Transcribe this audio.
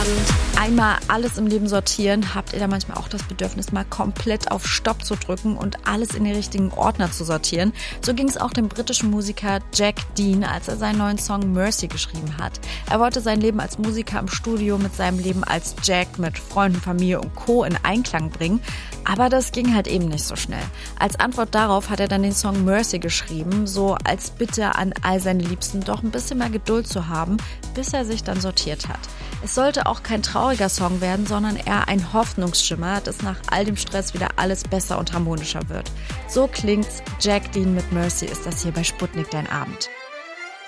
Einmal alles im Leben sortieren, habt ihr da manchmal auch das Bedürfnis, mal komplett auf Stopp zu drücken und alles in die richtigen Ordner zu sortieren? So ging es auch dem britischen Musiker Jack Dean, als er seinen neuen Song Mercy geschrieben hat. Er wollte sein Leben als Musiker im Studio mit seinem Leben als Jack, mit Freunden, Familie und Co. in Einklang bringen. Aber das ging halt eben nicht so schnell. Als Antwort darauf hat er dann den Song Mercy geschrieben, so als Bitte an all seine Liebsten, doch ein bisschen mehr Geduld zu haben, bis er sich dann sortiert hat. Es sollte auch kein trauriger Song werden, sondern eher ein Hoffnungsschimmer, dass nach all dem Stress wieder alles besser und harmonischer wird. So klingt's. Jack Dean mit Mercy ist das hier bei Sputnik Dein Abend.